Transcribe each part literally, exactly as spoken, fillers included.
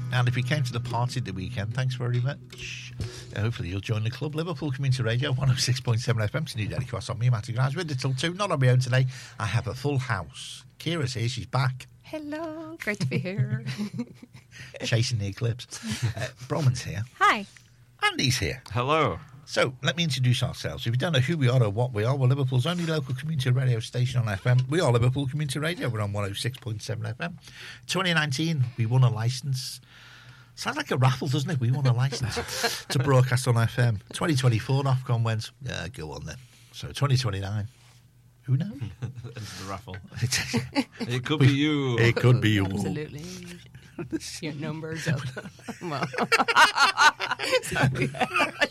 And if you came to the party the weekend, thanks very much. Uh, hopefully you'll join the club. Liverpool Community Radio, one oh six point seven F M. It's New Daily Cross on me, Matty Grimes. With it till two. Not on my own today. I have a full house. Kira's here. She's back. Hello. Great to be here. Chasing the eclipse. Uh, Bronwyn's here. Hi. Andy's here. Hello. So, let me introduce ourselves. If you don't know who we are or what we are, we're Liverpool's only local community radio station on F M. We are Liverpool Community Radio. We're on one oh six point seven F M. twenty nineteen, we won a licence. Sounds like a raffle, doesn't it? We won a licence to broadcast on F M. twenty twenty-four, Ofcom went, yeah, go on then. So, twenty twenty-nine. Who knows? Into the raffle. It could be you. It could be you. Absolutely. Your numbers up. Well. Sorry.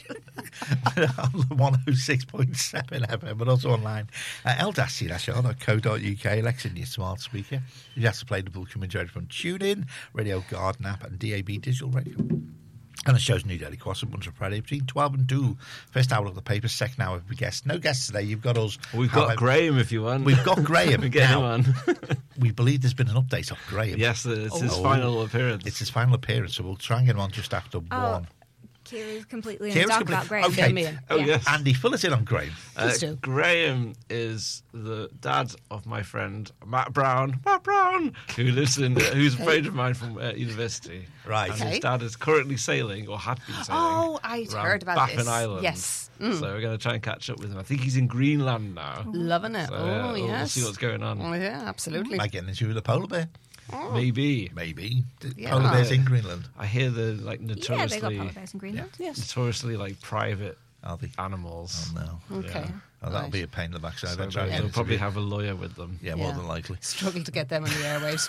On one oh six point seven F M, but also online at l dash c dash r dot co dot u k. Alexa, your smart speaker. You have to play the Liverpool Community Radio from TuneIn, Radio Garden app, and D A B Digital Radio. And the show's New Daily Cross on Monday Friday between twelve and two. First hour of the paper, second hour of the guests. No guests today. You've got us. We've got Graham if you want. We've got Graham. We get him on. We believe there's been an update of Graham. Yes, it's oh. his final appearance. It's his final appearance, so we'll try and get him on just after Oh. one. Kira's completely in Kira's the dark complete- about Graham. Okay. Fill me in. Oh, Yeah. yes. Andy, fill us in on Graham. Uh, Please do. Graham is the dad of my friend Matt Brown. Matt Brown, who lives in, uh, who's a friend of mine from uh, university. Right. And Okay. his dad is currently sailing, or had been sailing. Oh, I'd around heard about Baffin this. Island. Yes. Mm. So we're going to try and catch up with him. I think he's in Greenland now. Loving it. So, oh, uh, we'll, yes. we'll see what's going on. Oh, yeah, absolutely. Might get into the polar bear. Maybe. Maybe. The Yeah. polar bears in Greenland. I hear the like Yeah, notoriously, they got polar bears in Greenland. Yes. notoriously like private Are they? animals. Oh, no. Okay. Yeah. Oh, that'll Right. be a pain in the backside. So I'll try and they'll, get they'll it probably to be- have a lawyer with them. Yeah, more Yeah. than likely. Struggle to get them on the airwaves.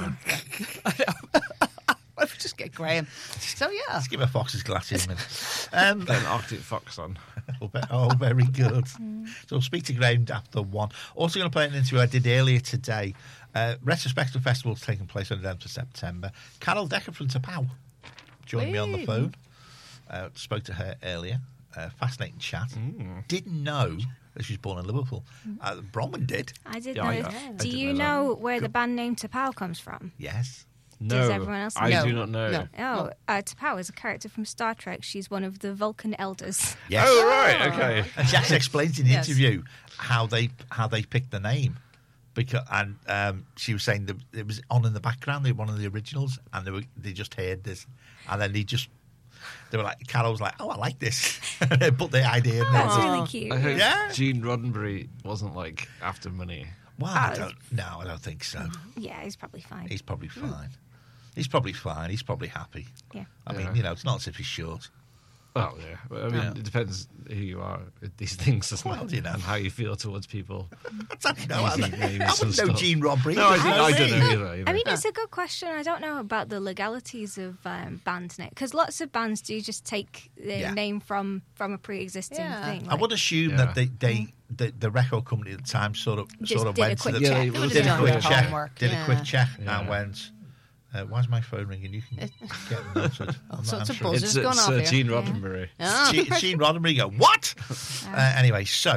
Yeah. I'll just get Graham. So, yeah. Let's give a Fox's glasses a minute. Um, Get an Arctic fox on. oh, ve- oh, very good. So we'll speak to Graham after one. Also going to play an interview I did earlier today. Uh, Retrospective Festival is taking place on the tenth of September. Carol Decker from Tapau joined me on the Wee. phone. Uh, spoke to her earlier. Uh, fascinating chat. Mm. Didn't know that she was born in Liverpool. Uh, Bronwyn did. I did Yeah, know. I- this. I Do didn't you know know where the band name Tapau comes from? Yes. No, Does everyone else I know? do not know. No. Oh, uh, Tapau is a character from Star Trek. She's one of the Vulcan elders. Yes. Oh, right, okay. And she actually explains in the Yes. interview how they how they picked the name, because and um, she was saying that it was on in the background. They were one of the originals, and they were they just heard this, and then they just they were like Carol was like, "Oh, I like this," they put the idea in there. That's Oh. really cute. I hope Yeah. Gene Roddenberry wasn't like after money. Well, I Oh. don't, no, I don't think so. Yeah, he's probably fine. He's probably fine. He's probably fine. He's probably happy. Yeah. I mean, Yeah. you know, it's not as if he's short. Oh yeah, but, I mean, Yeah. it depends who you are with these things, doesn't Well, it? you know. And how you feel towards people. I don't know. I, Maybe- maybe I some wouldn't know stuff. Gene Roddenberry. No, I, does don't- he? I don't know either. either. I mean, it's a good question. I don't know about the legalities of um, band name, because lots of bands do just take their Yeah. name from, from a pre-existing Yeah. thing. I like- would assume Yeah. that they, they the, the record company at the time sort of Just sort of did a went quick to the Yeah, check. they They would've did a done quick their check, homework, did a yeah. quick check, Yeah. and went. Uh, why's my phone ringing? You can get noted. I'm sorts not of sure. buzz. it's Buzzers gone it's off uh, here. Gene Yeah. Roddenberry. Ah. Gene, Gene Roddenberry go, what? Uh, anyway, so,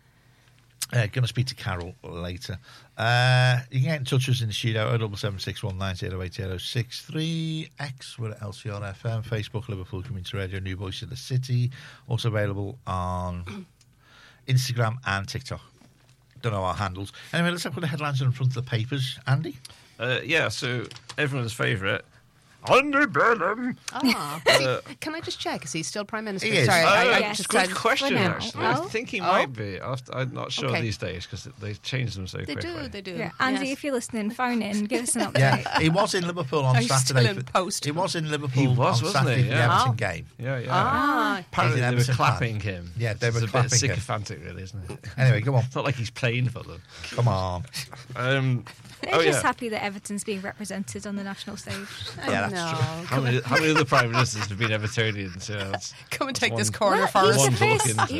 uh, going to speak to Carol later. Uh, you can get in touch with us in the studio, oh seven seven six one nine zero eight zero six three. X, we're at L C R F M, Facebook, Liverpool Community Radio, New Voice of the City. Also available on Instagram and TikTok. Don't know our handles. Anyway, let's have the headlines in front of the papers. Andy? Uh, yeah, so everyone's favourite, Andy Burnham. Ah. Uh, Can I just check? Is he still Prime Minister? He is. Sorry, Uh, I, I yes. just good said- question, For now. actually. Oh. I think he Oh. might be. I'll have to- I'm not sure Okay. these days because they change them so They quickly. do, they do. Yeah. Andy, Yes. if you're listening, phone in, give us an update. Yeah, he was in Liverpool on Are you Saturday. still in for- post? He was in Liverpool He was, on wasn't Saturday he? for the Yeah. Everton Oh. game. Yeah, yeah. Ah. Apparently He's they an were Everton fan. clapping him. Yeah, they were it's clapping a bit him. sycophantic, really, isn't it? Anyway, go on. It's not like he's playing for them. Come on. Um, They're oh, just yeah. happy that Everton's being represented on the national stage. Yeah, that's no. true. How many, how many other prime ministers have been Evertonians? Yeah, that's, Come and that's take this one- corner Well, for he's us. One the to look first, into.